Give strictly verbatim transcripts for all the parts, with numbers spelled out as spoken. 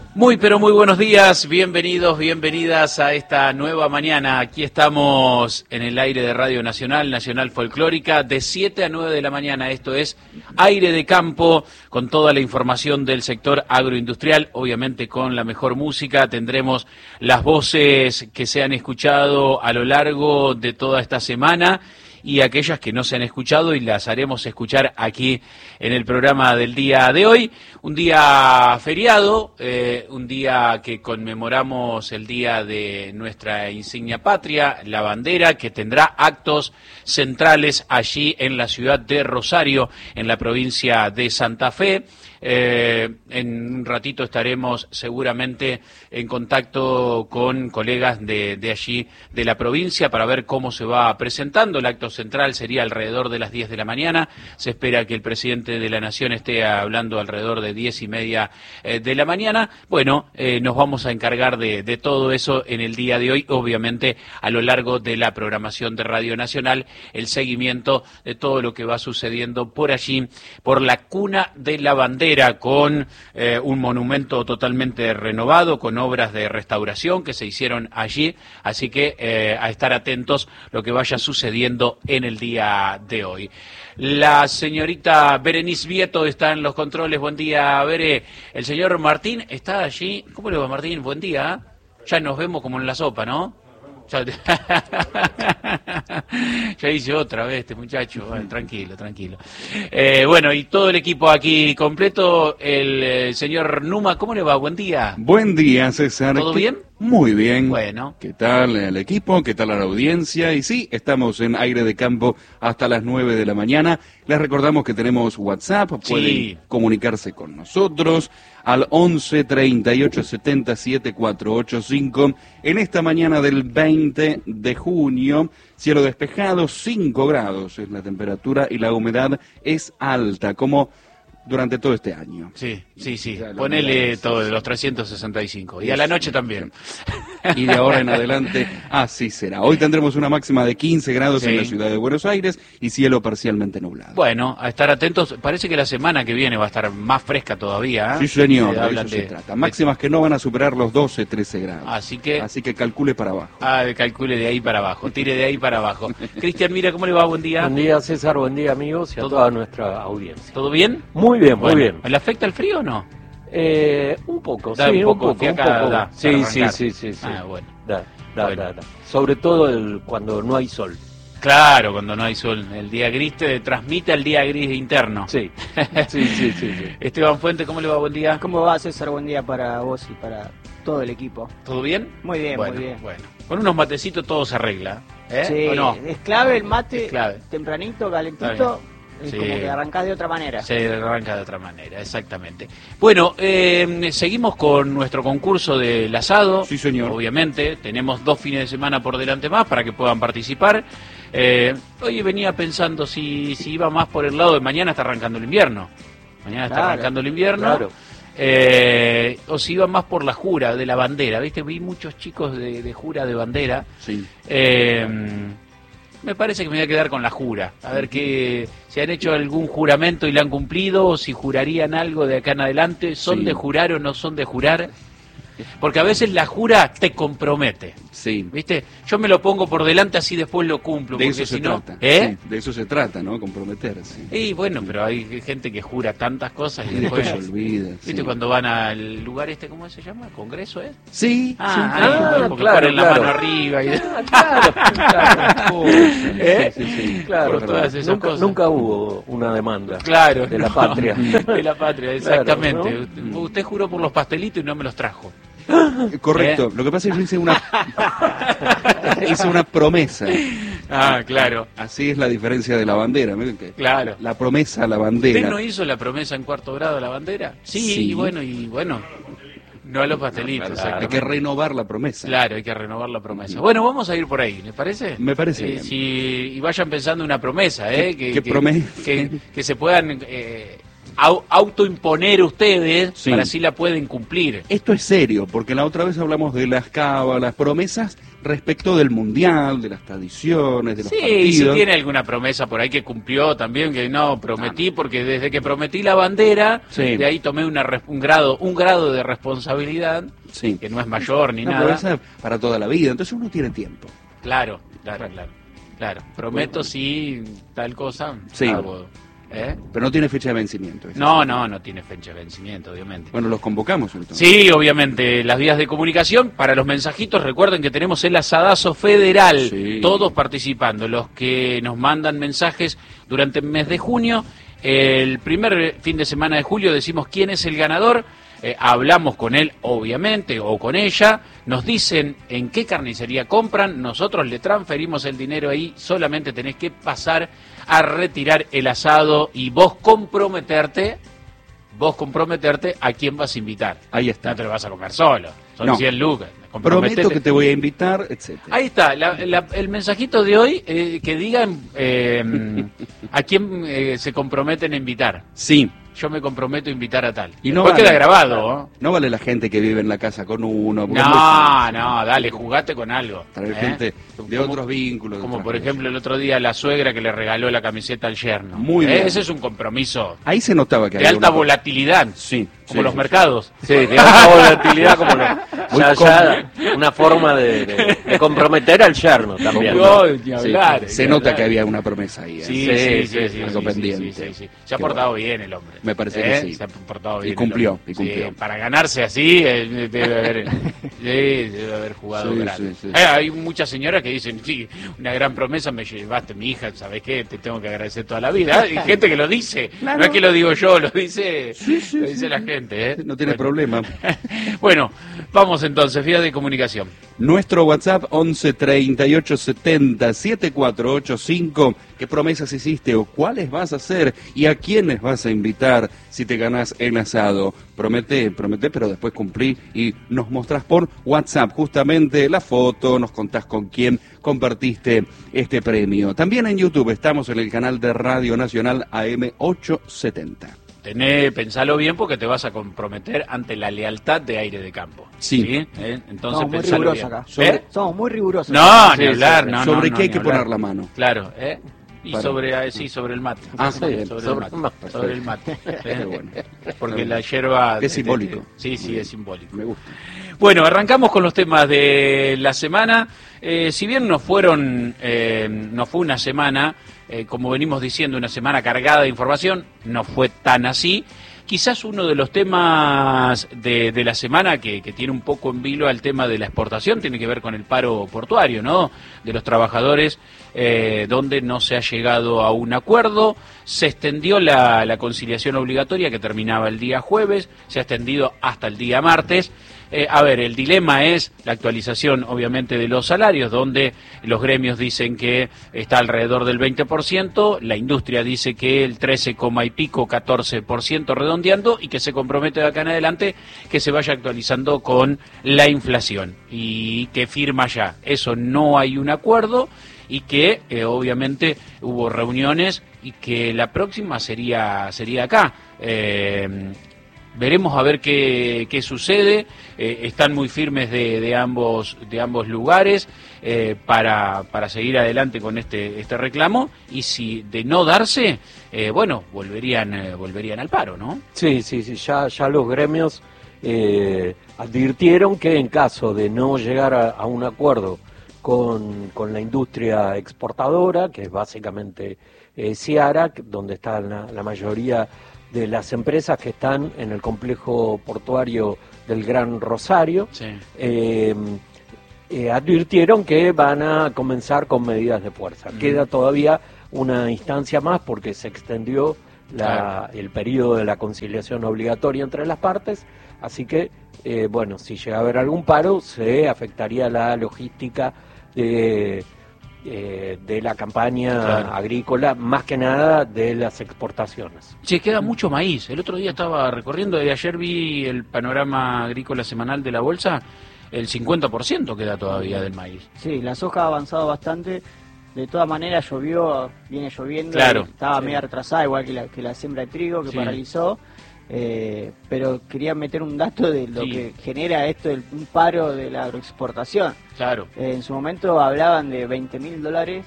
Muy, pero muy buenos días, bienvenidos, bienvenidas a esta nueva mañana. Aquí estamos en el aire de Radio Nacional, Nacional Folclórica, de siete a nueve de la mañana. Esto es Aire de Campo, con toda la información del sector agroindustrial, obviamente con la mejor música. Tendremos las voces que se han escuchado a lo largo de toda esta semana y aquellas que no se han escuchado y las haremos escuchar aquí en el programa del día de hoy. Un día feriado, eh, un día que conmemoramos el día de nuestra insignia patria, la bandera, que tendrá actos centrales allí en la ciudad de Rosario, en la provincia de Santa Fe. Eh, en un ratito estaremos seguramente en contacto con colegas de, de allí, de la provincia, para ver cómo se va presentando. El acto central sería alrededor de las diez de la mañana. Se espera que el presidente de la Nación esté hablando alrededor de diez y media eh, de la mañana. Bueno, eh, nos vamos a encargar de, de todo eso en el día de hoy, obviamente a lo largo de la programación de Radio Nacional, el seguimiento de todo lo que va sucediendo por allí, por la cuna de la bandera, con eh, un monumento totalmente renovado, con obras de restauración que se hicieron allí, así que eh, a estar atentos lo que vaya sucediendo en el día de hoy. La señorita Berenice Vieto está en los controles. Buen día, Bere. El señor Martín está allí. ¿Cómo le va, Martín? Buen día. Ya nos vemos como en la sopa, ¿no? Ya, ya hice otra vez este muchacho. Bueno, tranquilo, tranquilo. Eh, bueno, y todo el equipo aquí completo. El, el señor Numa, ¿cómo le va? Buen día. Buen día, César. ¿Todo bien? Muy bien. Bueno. ¿Qué tal el equipo? ¿Qué tal la audiencia? Y sí, estamos en Aire de Campo hasta las nueve de la mañana. Les recordamos que tenemos WhatsApp, pueden sí. comunicarse con nosotros al once treinta y ocho setenta setenta y cuatro ochenta y cinco. En esta mañana del veinte de junio, cielo despejado, cinco grados es la temperatura y la humedad es alta, como durante todo este año. Sí, sí, sí. Ponele todo de los trescientos sesenta y cinco. Y a la noche también. Y de ahora en adelante así será. Hoy tendremos una máxima de quince grados sí. en la ciudad de Buenos Aires y cielo parcialmente nublado. Bueno, a estar atentos. Parece que la semana que viene va a estar más fresca todavía, ¿eh? Sí, señor, eh, de eso de, se trata. Máximas que no van a superar los doce, trece grados. Así que... Así que calcule para abajo. Ah, calcule de ahí para abajo. Tire de ahí para abajo. Cristian, mira, ¿cómo le va? Buen día. Buen día, César. Buen día, amigos, y a toda nuestra audiencia. ¿Todo bien? Muy bien, muy bueno, bien. ¿Le afecta el frío o no? Eh, un poco, da sí, un poco. Un poco, un acá, poco. Da, sí, sí, sí, sí, sí. Ah, bueno. Da, da, bueno. da, da. Sobre todo el, cuando no hay sol. Claro, cuando no hay sol. El día gris te transmite al día gris interno. Sí, sí, sí, sí, sí. Esteban Fuente, ¿cómo le va? Buen día. ¿Cómo va, César? Buen día para vos y para todo el equipo. ¿Todo bien? Muy bien, bueno, muy bien. Bueno, con unos matecitos todo se arregla. ¿Eh? Sí, ¿O no? es clave el mate, es clave. tempranito, calentito. Es sí. como que arrancás de otra manera. Se arranca de otra manera, exactamente. Bueno, eh, seguimos con nuestro concurso del asado. Sí, señor. Obviamente, tenemos dos fines de semana por delante más para que puedan participar. Eh, hoy venía pensando si, si iba más por el lado de mañana está arrancando el invierno. Mañana está claro, arrancando el invierno. Claro. Eh, o si iba más por la jura de la bandera. ¿Viste? Vi muchos chicos de, de jura de bandera. Sí. Eh, Me parece que me voy a quedar con la jura, a ver que si han hecho algún juramento y lo han cumplido, o si jurarían algo de acá en adelante, son sí. de jurar o no son de jurar, porque a veces la jura te compromete, sí. ¿viste? Yo me lo pongo por delante así después lo cumplo, de porque eso si se no, trata. ¿eh? Sí, de eso se trata, ¿no? Comprometerse. Y bueno, pero hay gente que jura tantas cosas y y después después se olvida. ¿viste? Sí. Cuando van al lugar este, ¿cómo se llama? ¿Congreso, eh? Sí, Ah, sí, ahí, ah, bueno, porque claro, ponen la claro. mano arriba y... Ah, claro, claro. ¿Eh? Sí, sí, sí, claro. Por todas esas nunca, cosas. nunca hubo una demanda. Claro, de la no, patria. De la patria, exactamente. Claro, usted, usted juró por los pastelitos y no me los trajo. Correcto. ¿Eh? Lo que pasa es que yo hice una hice una promesa. Ah, claro. Así es la diferencia de la bandera. Miren que Claro. La promesa, la bandera. ¿Usted no hizo la promesa en cuarto grado de la bandera? Sí, Sí. y bueno, y bueno. No a los pastelitos. Claro, hay que renovar la promesa. Claro, hay que renovar la promesa. Bueno, vamos a ir por ahí, ¿les parece? Me parece Eh, bien. si, y vayan pensando una promesa, ¿eh? ¿Qué- que, qué que, promesa? que, que se puedan... Eh, au- autoimponer ustedes Sí. para así la pueden cumplir. Esto es serio, porque la otra vez hablamos de las cábalas, promesas respecto del mundial, de las tradiciones, de los Sí, partidos. si tiene alguna promesa por ahí que cumplió también, que no, prometí, porque desde que prometí la bandera, Sí. de ahí tomé una, res- un grado un grado de responsabilidad, Sí. que no es mayor ni Una nada. promesa para toda la vida, entonces uno tiene tiempo. Claro, claro, claro. Claro, prometo sí, tal cosa. Sí. hago, ¿eh? Pero no tiene fecha de vencimiento. ¿es? No, no, no tiene fecha de vencimiento, obviamente. Bueno, los convocamos entonces. Sí, obviamente, las vías de comunicación. Para los mensajitos, recuerden que tenemos el asadazo federal. Sí. Todos participando. Los que nos mandan mensajes durante el mes de junio. El primer fin de semana de julio decimos quién es el ganador. Eh, hablamos con él, obviamente, o con ella. Nos dicen en qué carnicería compran. Nosotros le transferimos el dinero ahí. Solamente tenés que pasar a retirar el asado y vos comprometerte. Vos comprometerte a quién vas a invitar. Ahí está. No te lo vas a comer solo. Son No. cien lucas. Prometo Comprometete. que te voy a invitar, etcétera. Ahí está, la- la- el mensajito de hoy, eh, que digan eh, a quién eh, se comprometen a invitar. Sí. Yo me comprometo a invitar a tal. Y no Después vale. queda grabado, ¿no? No vale la gente que vive en la casa con uno. porque es muy No, fácil. no, dale, jugate con algo. Traer ¿eh? gente de Como- otros vínculos. de Como otras por cosas. ejemplo el otro día la suegra que le regaló la camiseta al yerno. Muy ¿Eh? bien. Ese es un compromiso Ahí se notaba que de había alta una- volatilidad, Sí. como sí, los sí, mercados. Sí, de alta volatilidad como lo, Muy ya, com- ya una forma de, de- de comprometer al yerno también. ¿no? No, ni hablar, sí. Se ni nota hablar. que había una promesa ahí. ¿eh? Sí, Sí, sí, sí, sí, sí, algo sí, pendiente. sí, sí, sí. Se ha Qué portado bueno. bien el hombre. Me parece que sí. Se ha portado Y bien. cumplió, el hombre. y cumplió. Sí, para ganarse así, eh, debe haber, sí, debe haber jugado Sí, grande. sí, sí. Eh, hay muchas señoras que dicen, sí, una gran promesa me llevaste, mi hija, ¿sabes qué? Te tengo que agradecer toda la vida. Hay gente que lo dice, Claro. no es que lo digo yo, lo dice, Sí, sí, lo dice sí. la gente. ¿eh? No tiene Bueno. problema. Bueno, vamos entonces, vías de comunicación. Nuestro WhatsApp once treinta y ocho setenta setenta y cuatro ochenta y cinco. ¿Qué promesas hiciste o cuáles vas a hacer y a quiénes vas a invitar si te ganás el asado? Promete, promete, pero después cumplí y nos mostrás por WhatsApp justamente la foto, nos contás con quién compartiste este premio. También en YouTube estamos en el canal de Radio Nacional A M ochocientos setenta. Tené, pensalo bien porque te vas a comprometer ante la lealtad de Aire de Campo. Sí. ¿Eh? Entonces Somos muy pensalo rigurosos bien. acá. Sobre- ¿Eh? Somos muy rigurosos. No, Sí, ni hablar, sí, no, ¿Sobre no, qué hay ni que hablar. poner la mano? Claro, ¿eh? Y Para- sobre, ah, sí, sobre el mate. Ah, está bien. sobre, Sobre el el mate. mate. Sobre el mate. ¿eh? Qué bueno. Porque la hierba... Es simbólico. Sí, sí, Muy bien. es simbólico. Me gusta. Bueno, arrancamos con los temas de la semana. Eh, si bien no fueron, eh, no fue una semana, eh, como venimos diciendo, una semana cargada de información, no fue tan así. Quizás uno de los temas de, de la semana que, que tiene un poco en vilo al tema de la exportación tiene que ver con el paro portuario, ¿no? De los trabajadores, eh, donde no se ha llegado a un acuerdo. Se extendió la, la conciliación obligatoria que terminaba el día jueves, se ha extendido hasta el día martes. Eh, a ver, el dilema es la actualización, obviamente, de los salarios, donde los gremios dicen que está alrededor del veinte por ciento, la industria dice que el trece coma y pico, catorce por ciento redondeando, y que se compromete de acá en adelante que se vaya actualizando con la inflación y que firma ya. Eso no hay un acuerdo y que eh, obviamente hubo reuniones y que la próxima sería, sería acá. Eh, Veremos a ver qué, qué sucede. Eh, están muy firmes de, de ambos de ambos lugares eh, para, para seguir adelante con este este reclamo, y si de no darse, eh, bueno, volverían eh, volverían al paro, ¿no? Sí, sí, sí, ya, ya los gremios eh, advirtieron que en caso de no llegar a, a un acuerdo con, con la industria exportadora, que es básicamente eh, Ciara, que- donde está la, la mayoría de las empresas que están en el complejo portuario del Gran Rosario, Sí. eh, eh, advirtieron que van a comenzar con medidas de fuerza. Mm. Queda todavía una instancia más porque se extendió la, Claro. el periodo de la conciliación obligatoria entre las partes, así que, eh, bueno, si llega a haber algún paro, se afectaría la logística de, eh, de la campaña Claro. agrícola, más que nada de las exportaciones. Che, queda mucho maíz. El otro día estaba recorriendo, de ayer vi el panorama agrícola semanal de la bolsa, el cincuenta por ciento queda todavía del maíz. Sí, la soja ha avanzado bastante. de todas maneras llovió, viene lloviendo, claro, estaba sí. media retrasada, igual que la, que la siembra de trigo, que Sí. paralizó. Eh, pero quería meter un dato de lo Sí. que genera esto, del, un paro de la agroexportación. Claro. Eh, en su momento hablaban de veinte mil dólares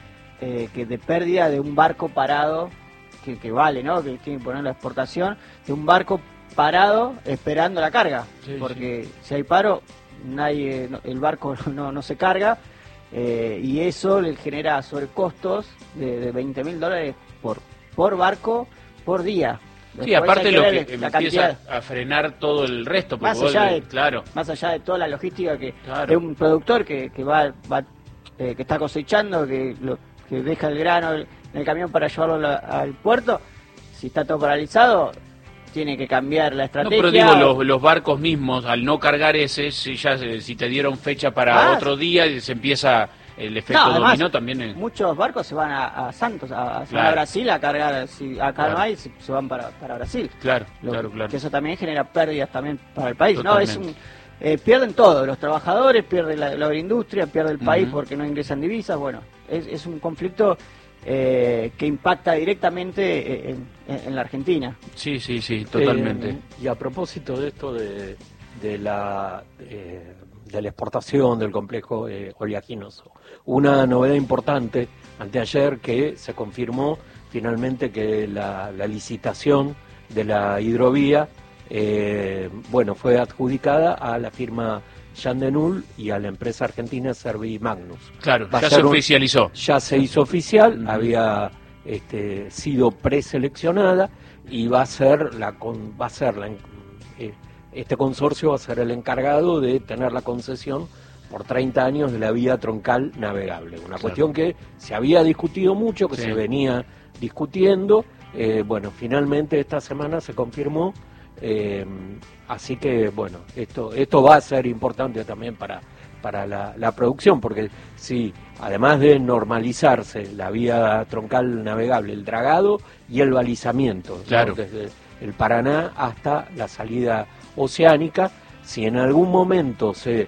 eh, que de pérdida de un barco parado, que, que vale, ¿no? Que tiene que poner la exportación, de un barco parado esperando la carga. Sí, porque sí. si hay paro, nadie, no, el barco no, no se carga, eh, y eso le genera sobrecostos de, de veinte mil dólares por, por barco por día. Sí, Después aparte hay lo ver que la empieza cantidad, a frenar todo el resto. porque más vos allá le- de, claro, más allá de toda la logística que Claro. de un productor que, que va, va eh, que está cosechando, que lo, que deja el grano en el camión para llevarlo la- al puerto, si está todo paralizado, tiene que cambiar la no, estrategia. pero digo, los, los barcos mismos, al no cargar ese, si, ya, se- si te dieron fecha para Ah, otro día, y se empieza el efecto No, además, dominó también. es- muchos barcos se van a, a Santos, a, a, se van Claro. a Brasil a cargar, si acá Claro. no hay, se, se van para, para Brasil. Claro, Lo- claro, claro. Que eso también genera pérdidas también para el país. No, es Totalmente. un, eh, pierden todo, los trabajadores, pierde la, la agroindustria, pierde el país Ujú. porque no ingresan divisas. Bueno, es, es un conflicto eh, que impacta directamente en, en- en la Argentina. Sí, sí, sí, totalmente. Eh, y a propósito de esto de, de la eh, de la exportación del complejo eh, oleaginoso, una novedad importante anteayer que se confirmó finalmente que la, la licitación de la hidrovía eh, bueno, fue adjudicada a la firma Yandenul y a la empresa argentina Servimagnus. Claro, Va a ya ser se un- oficializó. Ya se hizo oficial, Ujú. había este, sido preseleccionada y va a ser la con- va a ser la, en- eh, este consorcio va a ser el encargado de tener la concesión por treinta años de la vía troncal navegable. Una Claro. cuestión que se había discutido mucho, que Sí. se venía discutiendo. Eh, bueno, finalmente esta semana se confirmó. eh, así que, bueno, esto esto va a ser importante también para, para la, la producción, porque sí, además de normalizarse la vía troncal navegable, el dragado y el balizamiento, ¿no? Claro. Desde el Paraná hasta la salida oceánica, si en algún momento se,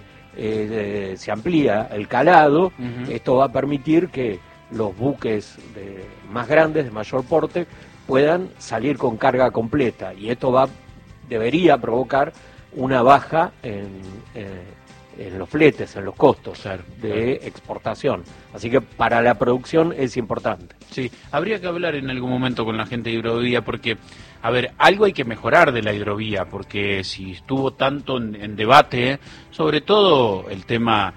eh, se amplía el calado, Ujú. esto va a permitir que los buques de, más grandes, de mayor porte, puedan salir con carga completa, y esto va debería provocar una baja en, eh, en los fletes, en los costos Claro, de exportación. Así que para la producción es importante. Sí, habría que hablar en algún momento con la gente de hidrovía porque, a ver, algo hay que mejorar de la hidrovía, porque si estuvo tanto en, en debate, sobre todo el tema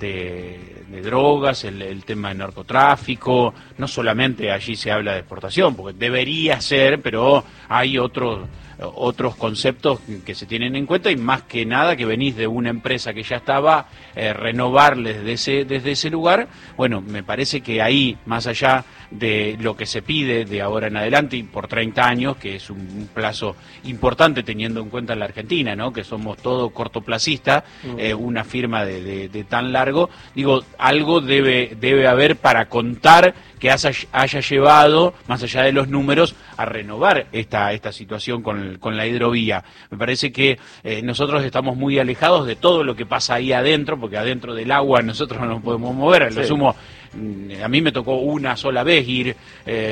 de, de drogas, el, el tema de narcotráfico, no solamente allí se habla de exportación, porque debería ser, pero hay otros otros conceptos que se tienen en cuenta, y más que nada que venís de una empresa que ya estaba, eh, renovarles desde ese, desde ese lugar. Bueno, me parece que ahí, más allá de lo que se pide de ahora en adelante y por treinta años, que es un, un plazo importante teniendo en cuenta la Argentina, ¿no? Que somos todo cortoplacistas, Mm. eh, una firma de, de, de tan largo, digo, algo debe, debe haber para contar que haya, haya llevado, más allá de los números, a renovar esta, esta situación con, el- con la hidrovía. Me parece que eh, nosotros estamos muy alejados de todo lo que pasa ahí adentro, porque adentro del agua nosotros no nos podemos mover. A lo Sí. sumo, mm, a mí me tocó una sola vez ir eh,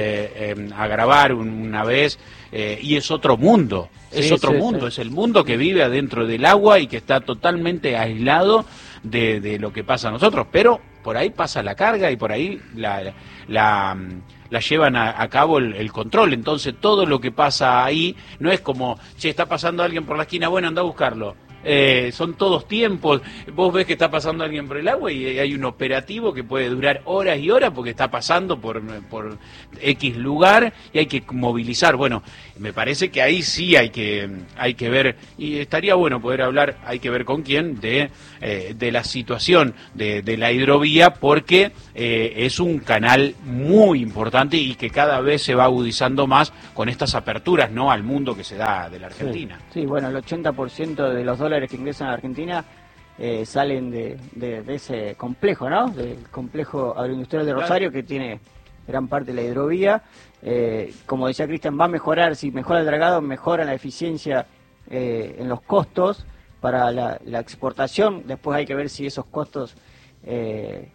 eh, a grabar un- una vez, eh, y es otro mundo, es Sí, otro sí, mundo, sí. es el mundo que vive adentro del agua y que está totalmente aislado de, de lo que pasa a nosotros, pero por ahí pasa la carga y por ahí la, la, la llevan a, a cabo el, el control. Entonces todo lo que pasa ahí no es como, che, está pasando alguien por la esquina, bueno, anda a buscarlo. Eh, son todos tiempos. Vos ves que está pasando alguien por el agua y hay un operativo que puede durar horas y horas porque está pasando por, por X lugar y hay que movilizar. Bueno, me parece que ahí sí hay que hay que ver, y estaría bueno poder hablar, hay que ver con quién, de, eh, de la situación de, de la hidrovía, porque eh, es un canal muy importante y que cada vez se va agudizando más con estas aperturas, ¿no?, al mundo que se da de la Argentina. Sí, bueno, el ochenta por ciento de los dólares que ingresan a Argentina eh, salen de, de- de ese complejo, ¿no? Del complejo agroindustrial de Rosario, que tiene gran parte de la hidrovía. Eh, como decía Cristian, va a mejorar, si mejora el dragado, mejora la eficiencia eh, en los costos para la, la exportación. Después hay que ver si esos costos eh,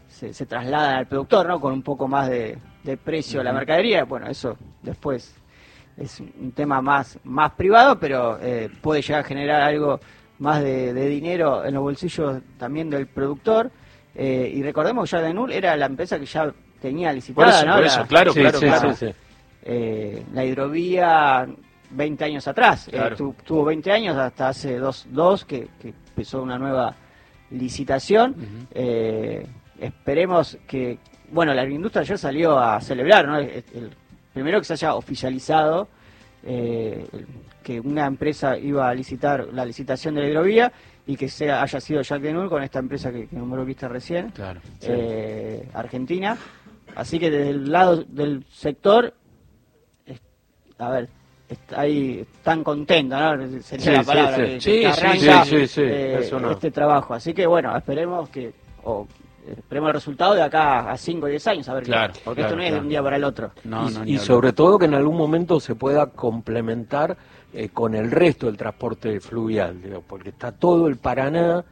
se, se trasladan al productor, ¿no? Con un poco más de, de precio uh-huh. a la mercadería. Bueno, eso después es un tema más, más privado, pero eh, puede llegar a generar algo más de, de dinero en los bolsillos también del productor. Eh, y recordemos que Jacques Denul era la empresa que ya tenía licitada, por eso, ¿no? Por eso, la, claro, sí, claro, sí, claro. Sí, sí. Eh, la hidrovía veinte años atrás, Claro. eh, tu, tuvo veinte años hasta hace dos, dos que, que empezó una nueva licitación. Uh-huh. eh, esperemos que, bueno, la agroindustria ayer salió a celebrar, ¿no? El, el primero que se haya oficializado eh, el, que una empresa iba a licitar la licitación de la hidrovía y que sea haya sido Jacques Denul con esta empresa que, que nombró viste recién, claro, sí. eh, Argentina. Así que desde el lado del sector, es, a ver, está ahí están contentos, ¿no? Sería sí, la palabra sí, que, sí. que Sí, arranca sí, sí, sí, eh, eso no. este trabajo. Así que bueno, esperemos que o, esperemos el resultado de acá a cinco o diez años, a ver claro, qué, porque claro, esto no es claro. de un día para el otro. No, y no, y sobre todo que en algún momento se pueda complementar eh, con el resto del transporte fluvial, digo, porque está todo el Paraná,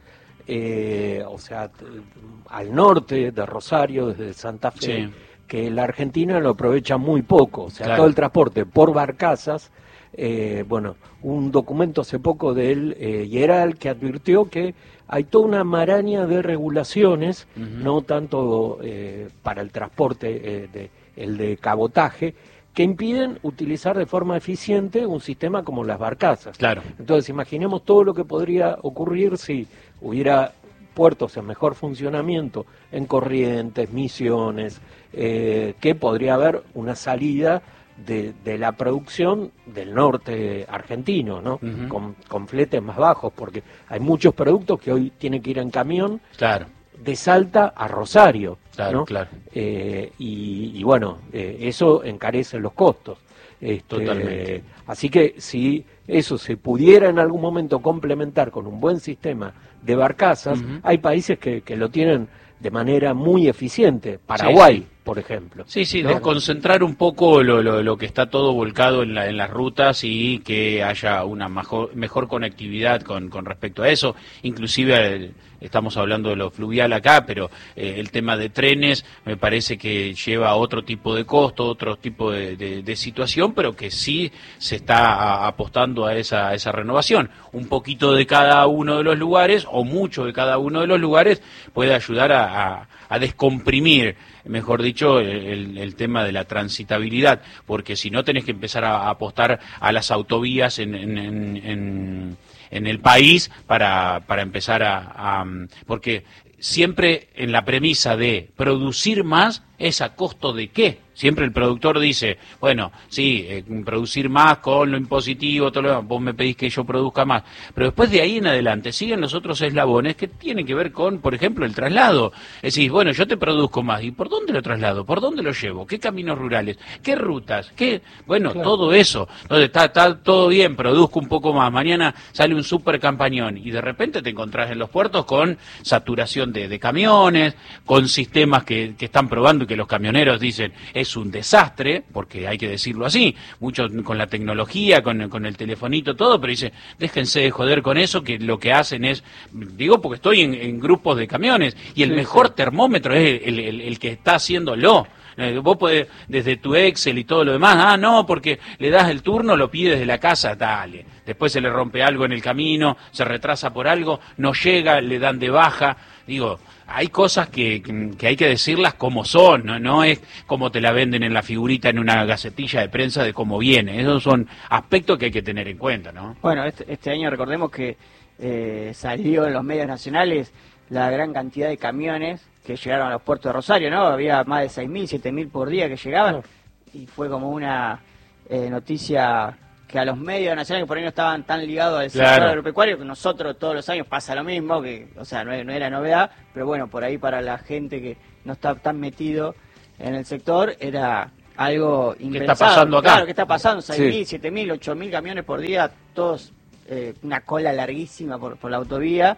eh, o sea, t- al norte de Rosario, desde Santa Fe, Sí. que la Argentina lo aprovecha muy poco, o sea, Claro. todo el transporte por barcazas. Eh, bueno, un documento hace poco de él, eh, Yeral, que advirtió que hay toda una maraña de regulaciones, Uh-huh. no tanto eh, para el transporte, eh, de, el de cabotaje, que impiden utilizar de forma eficiente un sistema como las barcazas. Claro. Entonces, imaginemos todo lo que podría ocurrir si hubiera puertos en mejor funcionamiento, en Corrientes, Misiones, eh, que podría haber una salida de, de la producción del norte argentino, ¿no? Uh-huh. con, con fletes más bajos, porque hay muchos productos que hoy tienen que ir en camión Claro, de Salta a Rosario, claro, ¿no? claro. Eh, y, y bueno, eh, eso encarece los costos. Este, Totalmente. Así que si eso se pudiera en algún momento complementar con un buen sistema de barcazas, Uh-huh. hay países que, que lo tienen de manera muy eficiente. Paraguay, Sí, sí. por ejemplo. Sí, sí, ¿no? desconcentrar un poco lo, lo, lo que está todo volcado en, la, en las rutas y que haya una mejor, mejor conectividad con, con respecto a eso. Inclusive el, estamos hablando de lo fluvial acá, pero eh, el tema de trenes me parece que lleva a otro tipo de costo, otro tipo de, de, de situación, pero que sí se está a, apostando a esa, a esa renovación. Un poquito de cada uno de los lugares o mucho de cada uno de los lugares puede ayudar a, a, a descomprimir, mejor dicho, el, el tema de la transitabilidad, porque si no tenés que empezar a, a apostar a las autovías en, en, en, en, en el país para, para empezar a, a... Porque siempre en la premisa de producir más es a costo de qué. Siempre el productor dice, bueno, sí, eh, producir más con lo impositivo, todo lo demás, vos me pedís que yo produzca más. Pero después de ahí en adelante siguen los otros eslabones que tienen que ver con, por ejemplo, el traslado. Es decir, bueno, yo te produzco más, ¿y por dónde lo traslado? ¿Por dónde lo llevo? ¿Qué caminos rurales? ¿Qué rutas? ¿Qué? Bueno, Claro. todo eso. Entonces está, está todo bien, produzco un poco más. Mañana sale un super campañón y de repente te encontrás en los puertos con saturación de, de camiones, con sistemas que, que están probando y que los camioneros dicen es un desastre, porque hay que decirlo así, muchos con la tecnología, con, con el telefonito, todo, pero dice, déjense de joder con eso, que lo que hacen es, digo porque estoy en, en grupos de camiones, y el Sí, mejor sí. termómetro es el, el, el que está haciéndolo. Eh, Vos podés, desde tu Excel y todo lo demás, ah, no, porque le das el turno, lo pides desde la casa, dale. Después se le rompe algo en el camino, se retrasa por algo, no llega, le dan de baja. Digo, hay cosas que, que hay que decirlas como son, ¿no? No es como te la venden en la figurita en una gacetilla de prensa de cómo viene. Esos son aspectos que hay que tener en cuenta, ¿no? Bueno, este, este año recordemos que eh, salió en los medios nacionales la gran cantidad de camiones que llegaron a los puertos de Rosario, ¿no? Había más de seis mil, siete mil por día que llegaban, y fue como una eh, noticia que a los medios nacionales que por ahí no estaban tan ligados al sector Claro. agropecuario, que nosotros todos los años pasa lo mismo, que o sea, no, no era novedad, pero bueno, por ahí para la gente que no está tan metido en el sector, era algo impensado. está pasando acá? Claro, ¿qué está pasando? seis mil, Sí. siete mil, ocho mil camiones por día, todos, eh, una cola larguísima por, por la autovía,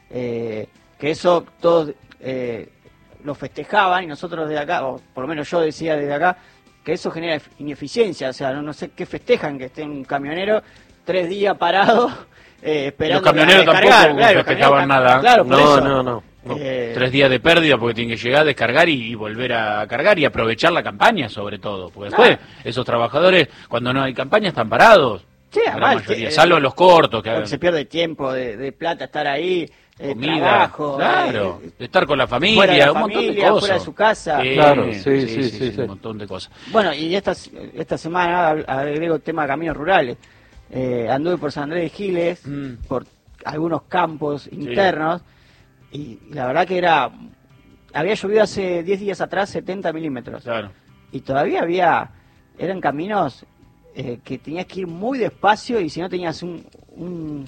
eh, que eso todos eh, lo festejaban, y nosotros desde acá, o por lo menos yo decía desde acá, que eso genera ineficiencia, o sea, no, no sé qué festejan que esté un camionero tres días parado eh, esperando Los camioneros a descargar. tampoco Claro, los festejaban camioneros nada. tam- Claro, por No, eso. no, no. Eh, Tres días de pérdida porque tienen que llegar, descargar y, y volver a cargar y aprovechar la campaña sobre todo, porque después Ah. esos trabajadores cuando no hay campaña están parados, Sí, la gran además, mayoría, eh, salvo los cortos que porque se pierde tiempo de, de plata estar ahí, eh, comida, trabajo, claro, eh, de estar con la familia, fuera de la un montón de familia, cosas. fuera de su casa. Claro, sí, sí, sí, sí. un montón de cosas. Bueno, y esta, esta semana agrego el tema de caminos rurales. Eh, anduve por San Andrés de Giles, Mm. por algunos campos internos, y la verdad que era... Había llovido hace diez días atrás setenta milímetros. Claro. Y todavía había... Eran caminos eh, que tenías que ir muy despacio y si no tenías un, un,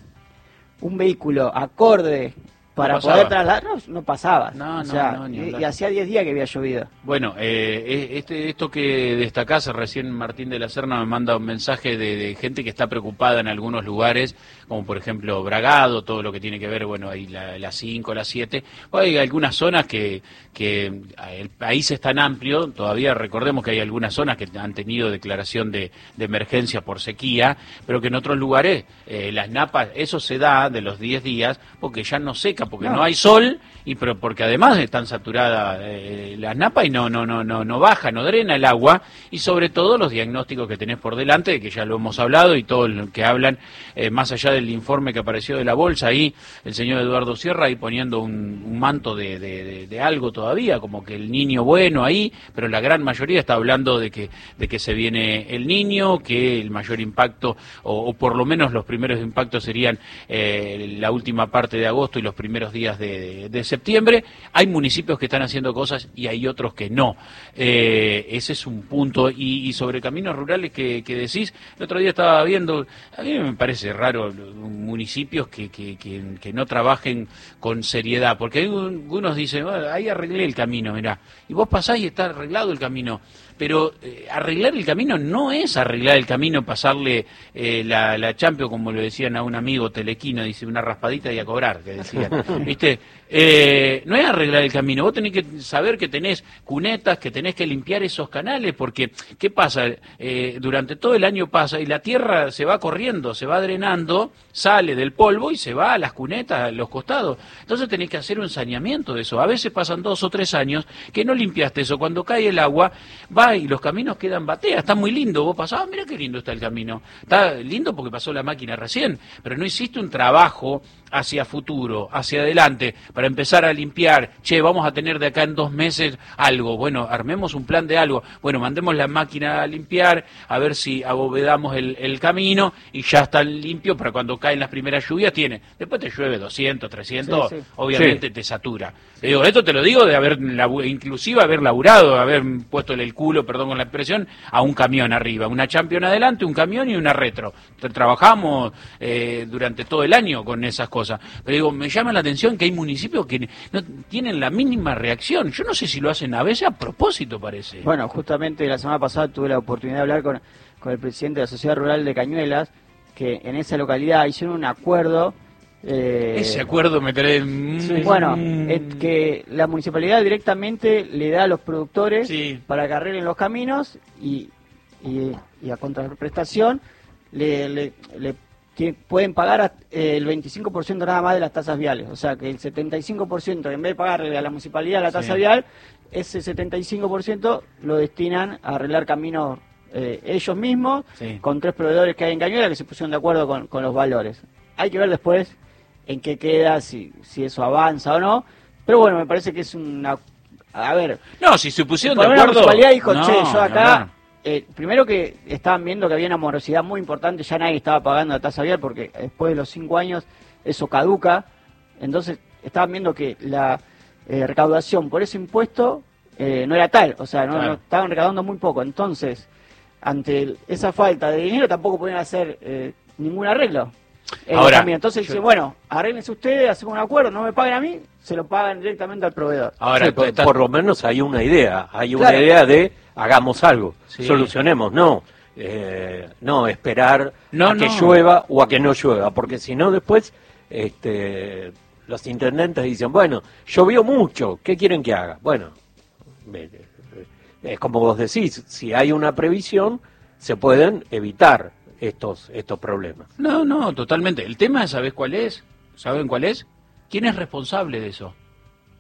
un vehículo acorde para No pasaba. poder trasladarnos, no pasaba. No, o no, sea, no, ni y, hablar. y hacía diez días que había llovido. Bueno, eh, este, esto que destacás, recién Martín de la Serna me manda un mensaje de, de gente que está preocupada en algunos lugares, como por ejemplo Bragado, todo lo que tiene que ver, bueno, ahí la, las cinco, las siete. Hay algunas zonas que, que el país es tan amplio, todavía recordemos que hay algunas zonas que han tenido declaración de, de emergencia por sequía, pero que en otros lugares eh, las napas, eso se da de los diez días porque ya no seca, porque no, No. hay sol y pero porque además están saturadas eh, las napas y no no no no no baja, no drena el agua y sobre todo los diagnósticos que tenés por delante, que ya lo hemos hablado y todo lo que hablan eh, más allá del informe que apareció de la bolsa ahí el señor Eduardo Sierra ahí poniendo un, un manto de, de, de, de algo todavía como que el niño bueno ahí, pero la gran mayoría está hablando de que de que se viene el niño, que el mayor impacto o, o por lo menos los primeros impactos serían eh, la última parte de agosto y los primeros días de, de, de septiembre. Hay municipios que están haciendo cosas y hay otros que no. Eh, ese es un punto. Y, y sobre caminos rurales que, que decís, el otro día estaba viendo, a mí me parece raro municipios que, que, que, que no trabajen con seriedad, porque hay un- algunos dicen, bueno, ahí arreglé el camino, mirá, y vos pasás y está arreglado el camino. Pero eh, arreglar el camino no es arreglar el camino, pasarle eh, la, la Champions, como le decían a un amigo telequino, dice una raspadita y a cobrar, que decían. ¿Viste? Eh, no es arreglar el camino, vos tenés que saber que tenés cunetas, que tenés que limpiar esos canales, porque ¿qué pasa? Eh, durante todo el año pasa y la tierra se va corriendo, se va drenando, sale del polvo y se va a las cunetas, a los costados. Entonces tenés que hacer un saneamiento de eso. A veces pasan dos o tres años que no limpiaste eso. Cuando cae el agua, va y los caminos quedan batea. Está muy lindo. Vos pasás, ah, mira qué lindo está el camino. Está lindo porque pasó la máquina recién, pero no hiciste un trabajo hacia futuro, hacia adelante, para empezar a limpiar. Che, vamos a tener de acá en dos meses algo. Bueno, armemos un plan de algo. Bueno, mandemos la máquina a limpiar, a ver si abovedamos el, el camino y ya está limpio para cuando caen las primeras lluvias. Tiene. Después te llueve doscientos, trescientos, Sí, sí. obviamente te satura. Te digo, esto te lo digo de haber, labu- inclusive haber laburado, haber puesto el culo, perdón con la expresión, a un camión arriba. Una Champion adelante, un camión y una retro. Tra- Trabajamos eh, durante todo el año con esas cosas. Pero digo, me llama la atención que hay municipios que no tienen la mínima reacción. Yo no sé si lo hacen a veces a propósito, parece. Bueno, justamente la semana pasada tuve la oportunidad de hablar con, con el presidente de la Sociedad Rural de Cañuelas, que en esa localidad hicieron un acuerdo. eh, Ese acuerdo me trae... mm, Bueno, mm, es que la municipalidad directamente le da a los productores Sí. para que arreglen los caminos y, y, y a contraprestación le, le, le tie- pueden pagar a- eh, el veinticinco por ciento nada más de las tasas viales. O sea que el setenta y cinco por ciento, en vez de pagarle a la municipalidad la tasa Sí. vial, ese setenta y cinco por ciento lo destinan a arreglar caminos eh, ellos mismos, Sí. con tres proveedores que hay en Cañuelas que se pusieron de acuerdo con, con los valores. Hay que ver después en qué queda, si, si eso avanza o no. Pero bueno, me parece que es una... A ver, No, si se pusieron por de una acuerdo... municipalidad dijo, no, che, yo no, acá... no. eh, primero que estaban viendo que había una morosidad muy importante, ya nadie estaba pagando la tasa vial porque después de los cinco años eso caduca. Entonces estaban viendo que la eh, recaudación por ese impuesto eh, no era tal, o sea, no, Claro. no- estaban recaudando muy poco. Entonces, ante el- esa falta de dinero tampoco podían hacer eh, ningún arreglo. en Ahora, el camino. Entonces yo- dicen, bueno, arréglense ustedes, hacemos un acuerdo, no me paguen a mí, se lo pagan directamente al proveedor. Ahora, Sí, por, está- por lo menos hay una idea, hay una Claro. idea de hagamos algo, Sí. solucionemos, no, eh, no esperar No, a que no. llueva o a que no llueva, porque si no después este, los intendentes dicen, bueno, llovió mucho, ¿qué quieren que haga? Bueno, eh, eh, es como vos decís, si hay una previsión, se pueden evitar estos, estos problemas. No, no, totalmente. El tema, ¿sabés cuál es? ¿Saben cuál es? ¿Quién es responsable de eso?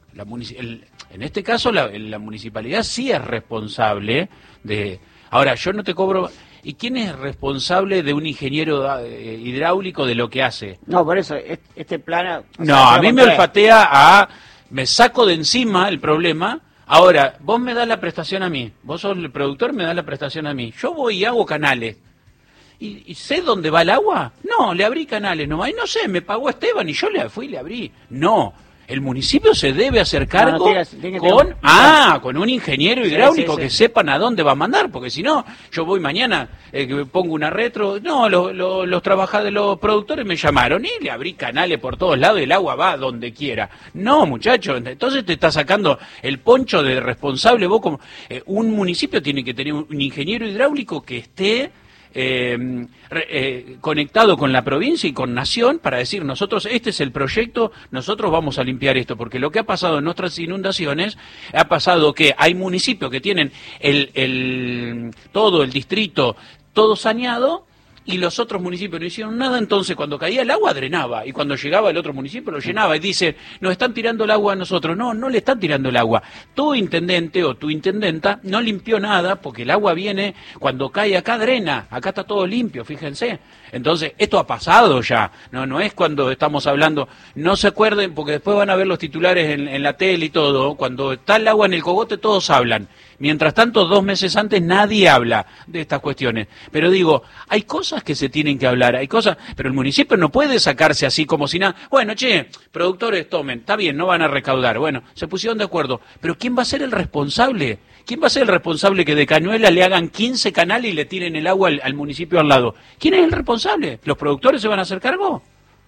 la munici- el, en este caso la, la municipalidad sí es responsable de... Ahora, yo no te cobro... ¿Y quién es responsable de un ingeniero eh, hidráulico de lo que hace? No, por eso, este, este plan... No, sea, a mí me olfatea a... Me saco de encima el problema. Ahora, vos me das la prestación a mí. Vos sos el productor, me das la prestación a mí. Yo voy y hago canales. ¿Y, y sé dónde va el agua? No, le abrí canales nomás. Y no sé, me pagó Esteban y yo le fui y le abrí. No. El municipio se debe hacer cargo no, no, tiene, tiene con tener... ah con un ingeniero hidráulico sí, sí, sí. que sepan a dónde va a mandar, porque si no, yo voy mañana, eh, que pongo una retro, no, lo, lo, los trabajadores, los productores me llamaron y le abrí canales por todos lados y el agua va donde quiera. No, muchacho, entonces te está sacando el poncho de responsable. Vos como eh, un municipio tiene que tener un ingeniero hidráulico que esté Eh, eh, conectado con la provincia y con Nación para decir, nosotros, este es el proyecto, nosotros vamos a limpiar esto, porque lo que ha pasado en nuestras inundaciones, ha pasado que hay municipios que tienen el, el todo el distrito, todo saneado, y los otros municipios no hicieron nada, entonces cuando caía el agua drenaba, y cuando llegaba el otro municipio lo llenaba, y dice, nos están tirando el agua a nosotros. No, no le están tirando el agua. Tu intendente o tu intendenta no limpió nada, porque el agua viene, cuando cae acá drena, acá está todo limpio, fíjense. Entonces, esto ha pasado ya, no no es cuando estamos hablando, no se acuerden, porque después van a ver los titulares en, en la tele y todo, cuando está el agua en el cogote todos hablan. Mientras tanto, dos meses antes nadie habla de estas cuestiones. Pero digo, hay cosas que se tienen que hablar, hay cosas, pero el municipio no puede sacarse así como si nada. Bueno, che, productores tomen, está bien, no van a recaudar. Bueno, se pusieron de acuerdo. Pero ¿quién va a ser el responsable? ¿Quién va a ser el responsable que de Cañuela le hagan quince canales y le tiren el agua al, al municipio al lado? ¿Quién es el responsable? ¿Los productores se van a hacer cargo?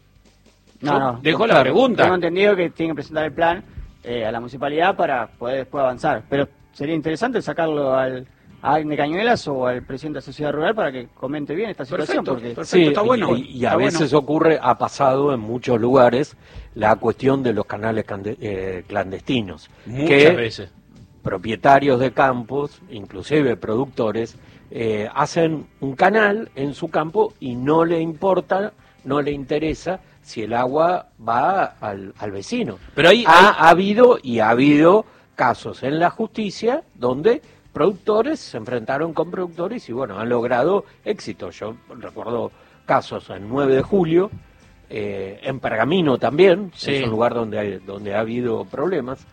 No, no. Dejo la pregunta. Tengo entendido que tienen que presentar el plan eh, a la municipalidad para poder después avanzar. Pero sería interesante sacarlo al a de Cañuelas o al presidente de la sociedad rural para que comente bien esta situación. Perfecto, porque perfecto, sí, está bueno. Y, y a está veces bueno. ocurre, ha pasado en muchos lugares, la cuestión de los canales cande, eh, clandestinos. Muchas que veces. Propietarios de campos, inclusive productores, eh, hacen un canal en su campo y no le importa, no le interesa si el agua va al, al vecino. Pero ahí, ha, ahí... ha habido y ha habido casos en la justicia donde productores se enfrentaron con productores y bueno, han logrado éxito. Yo recuerdo casos en nueve de julio, eh, en Pergamino también, sí. Es un lugar donde, hay, donde ha habido problemas,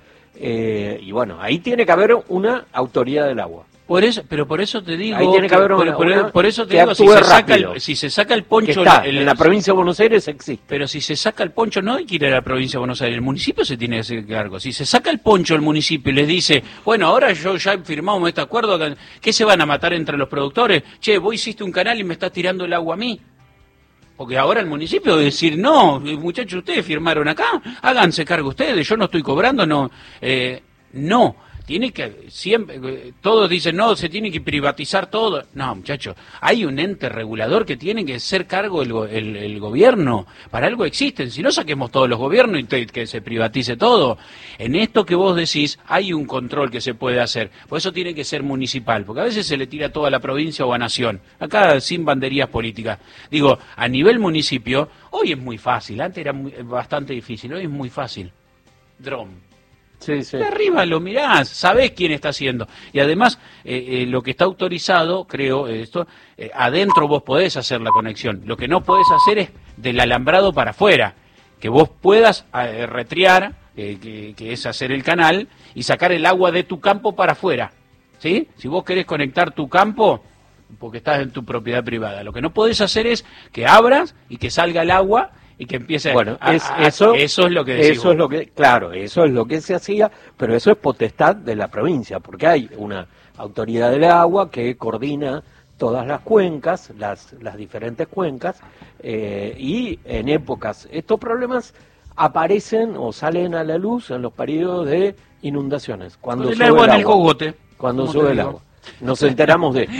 eh, y bueno, ahí tiene que haber una autoridad del agua. Por eso, pero por eso te digo, ahí tiene que, que haber una, por, una por, por eso te digo, si se, saca el, si se saca el poncho, está, el, en la provincia de Buenos Aires existe. Pero si se saca el poncho, no hay que ir a la provincia de Buenos Aires, el municipio se tiene que hacer cargo. Si se saca el poncho el municipio y les dice, bueno, ahora yo ya firmamos este acuerdo, ¿qué se van a matar entre los productores? Che, vos hiciste un canal y me estás tirando el agua a mí. Porque ahora el municipio debe decir, no, muchachos, ustedes firmaron acá, háganse cargo ustedes, yo no estoy cobrando, no, eh, no. Tiene que, siempre, todos dicen, no, se tiene que privatizar todo. No, muchachos, hay un ente regulador que tiene que ser cargo el, el, el gobierno. Para algo existen, si no saquemos todos los gobiernos y te, que se privatice todo. En esto que vos decís, hay un control que se puede hacer. Por eso tiene que ser municipal, porque a veces se le tira todo a la provincia o a nación. Acá sin banderías políticas. Digo, a nivel municipio, hoy es muy fácil, antes era muy, bastante difícil, hoy es muy fácil. Dron. Sí, sí. De arriba lo mirás, sabés quién está haciendo. Y además, eh, eh, lo que está autorizado, creo, esto, eh, adentro vos podés hacer la conexión. Lo que no podés hacer es del alambrado para afuera. Que vos puedas eh, retrear, eh, que, que es hacer el canal, y sacar el agua de tu campo para afuera. ¿Sí? Si vos querés conectar tu campo, porque estás en tu propiedad privada. Lo que no podés hacer es que abras y que salga el agua y que empiece bueno, a, es, a, eso, eso es lo que decís eso vos. es lo que claro, eso es lo que se hacía, pero eso es potestad de la provincia, porque hay una autoridad del agua que coordina todas las cuencas, las las diferentes cuencas, eh, y en épocas estos problemas aparecen o salen a la luz en los periodos de inundaciones, cuando Con el sube agua el en agua, el cogote, cuando como sube te el digo. agua. Nos enteramos de esto.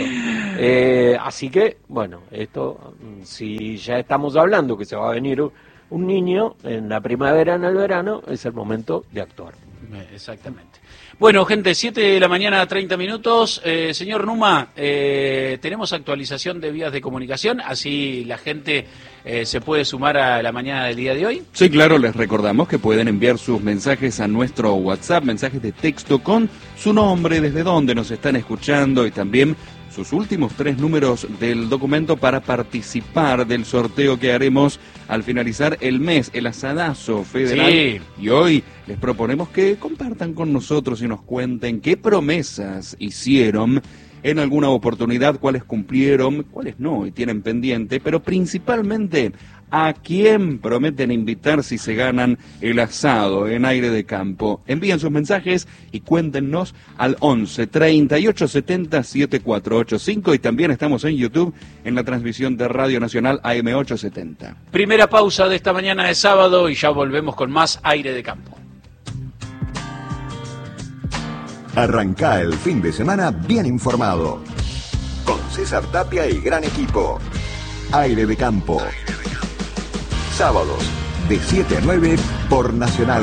Eh, así que, bueno, esto, si ya estamos hablando que se va a venir un niño en la primavera, en el verano, es el momento de actuar. Exactamente. Bueno, gente, siete de la mañana, treinta minutos. Eh, señor Numa, eh, tenemos actualización de vías de comunicación, así la gente eh, se puede sumar a la mañana del día de hoy. Sí, claro, les recordamos que pueden enviar sus mensajes a nuestro WhatsApp, mensajes de texto con su nombre, desde dónde nos están escuchando y también sus últimos tres números del documento para participar del sorteo que haremos al finalizar el mes, el asadazo federal. Sí. Y hoy les proponemos que compartan con nosotros y nos cuenten qué promesas hicieron en alguna oportunidad, cuáles cumplieron, cuáles no y tienen pendiente, pero principalmente a quién prometen invitar si se ganan el asado en Aire de Campo. Envíen sus mensajes y cuéntenos al once, treinta y ocho, setenta, setenta y cuatro ochenta y cinco, y también estamos en YouTube en la transmisión de Radio Nacional A M ochocientos setenta. Primera pausa de esta mañana de sábado y ya volvemos con más Aire de Campo. Arrancá el fin de semana bien informado. Con César Tapia y gran equipo. Aire de Campo. Sábados, de siete a nueve por Nacional.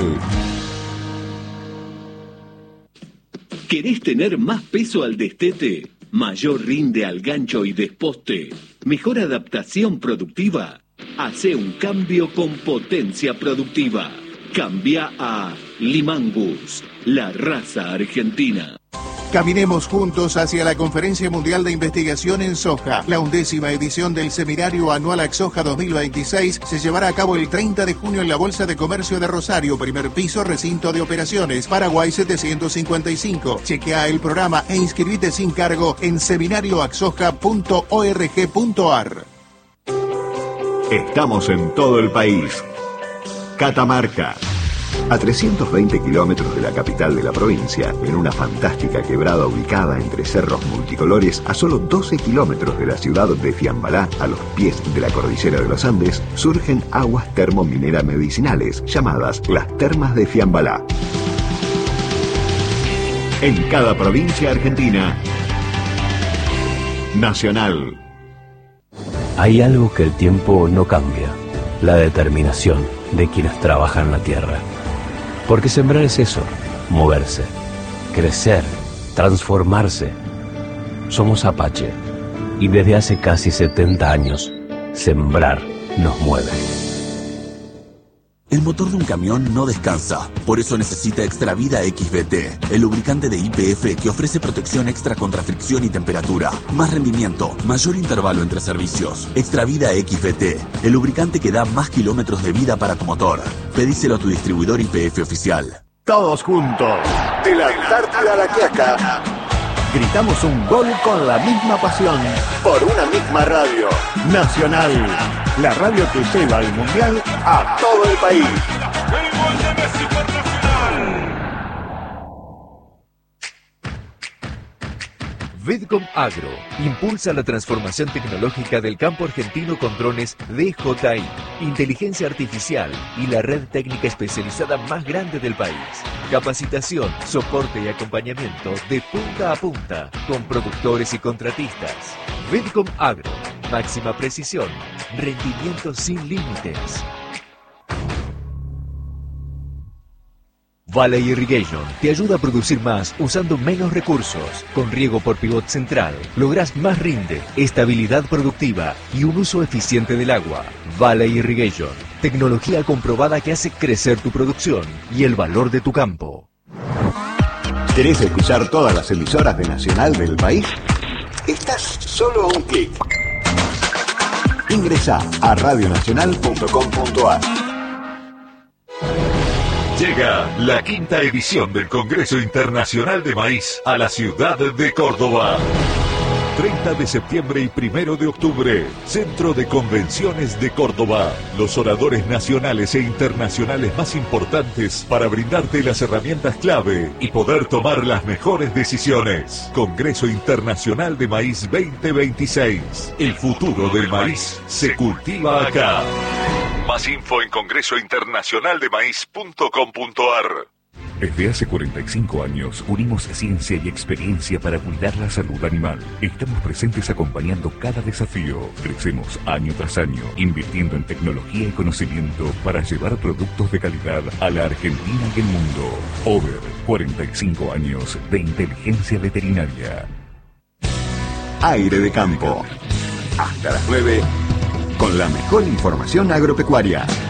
¿Querés tener más peso al destete? ¿Mayor rinde al gancho y desposte? ¿Mejor adaptación productiva? Hacé un cambio con potencia productiva. Cambia a Limangus, la raza argentina. Caminemos juntos hacia la Conferencia Mundial de Investigación en Soja. La undécima edición del Seminario Anual AXOJA dos mil veintiséis se llevará a cabo el treinta de junio en la Bolsa de Comercio de Rosario, primer piso, recinto de operaciones, Paraguay setecientos cincuenta y cinco. Chequea el programa e inscribite sin cargo en seminario axoja punto org punto ar. Estamos en todo el país. Catamarca. A trescientos veinte kilómetros de la capital de la provincia, en una fantástica quebrada ubicada entre cerros multicolores, a solo doce kilómetros de la ciudad de Fiambalá, a los pies de la cordillera de los Andes, surgen aguas termomineras medicinales, llamadas las Termas de Fiambalá. En cada provincia argentina, Nacional. Hay algo que el tiempo no cambia, la determinación de quienes trabajan la tierra. Porque sembrar es eso, moverse, crecer, transformarse. Somos Apache y desde hace casi setenta años, sembrar nos mueve. El motor de un camión no descansa, por eso necesita Extravida X V T, el lubricante de Y P F que ofrece protección extra contra fricción y temperatura, más rendimiento, mayor intervalo entre servicios. Extravida X V T, el lubricante que da más kilómetros de vida para tu motor. Pedíselo a tu distribuidor Y P F oficial. Todos juntos, de la Antártida a la Quiaca. Gritamos un gol con la misma pasión, por una misma radio. Nacional, la radio que lleva el Mundial a todo el país. El gol de Messi por Nacional. Vedcom Agro impulsa la transformación tecnológica del campo argentino con drones D J I, inteligencia artificial y la red técnica especializada más grande del país. Capacitación, soporte y acompañamiento de punta a punta con productores y contratistas. Vedcom Agro, máxima precisión, rendimiento sin límites. Valley Irrigation te ayuda a producir más usando menos recursos. Con riego por pivot central, lográs más rinde, estabilidad productiva y un uso eficiente del agua. Valley Irrigation, tecnología comprobada que hace crecer tu producción y el valor de tu campo. ¿Querés escuchar todas las emisoras de Nacional del país? Estás solo a un clic. Ingresa a radio nacional punto com punto ar. Llega la quinta edición del Congreso Internacional de Maíz a la ciudad de Córdoba. treinta de septiembre y primero de octubre, Centro de Convenciones de Córdoba. Los oradores nacionales e internacionales más importantes para brindarte las herramientas clave y poder tomar las mejores decisiones. Congreso Internacional de Maíz veinte veintiséis. El futuro del maíz se cultiva acá. Más info en congreso internacional de maíz punto com punto ar. Desde hace cuarenta y cinco años unimos ciencia y experiencia para cuidar la salud animal. Estamos presentes acompañando cada desafío. Crecemos año tras año, invirtiendo en tecnología y conocimiento para llevar productos de calidad a la Argentina y el mundo. Over, cuarenta y cinco años de inteligencia veterinaria. Aire de campo. Hasta las nueve, con la mejor información agropecuaria.